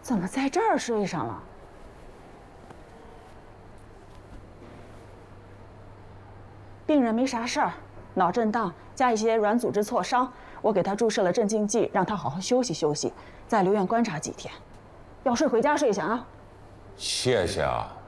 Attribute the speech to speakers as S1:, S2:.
S1: 怎么在这儿睡上了？病人没啥事儿，脑震荡加一些软组织挫伤，我给他注射了镇静剂，让他好好休息休息，再留院观察几天。要睡回家睡去啊。
S2: 谢谢啊。